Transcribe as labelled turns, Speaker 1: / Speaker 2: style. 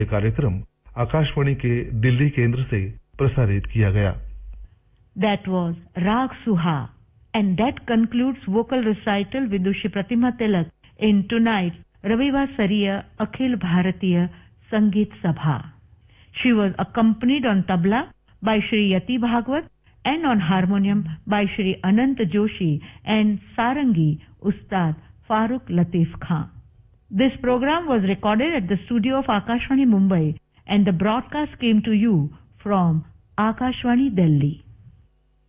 Speaker 1: ये कार्यक्रम आकाशवाणी के दिल्ली केंद्र से प्रसारित किया गया.
Speaker 2: That was Rag Suha, and that concludes vocal recital Vidushi Pratima Tilak in tonight's Ravivasariya Akhil Bharatiya Sangeet Sabha. She was accompanied on tabla by Shri Yati Bhagwat and on harmonium by Shri Anant Joshi and Sarangi Ustad Farooq Latif Khan. This program was recorded at the studio of Akashvani Mumbai, and the broadcast came to you from Akashvani Delhi.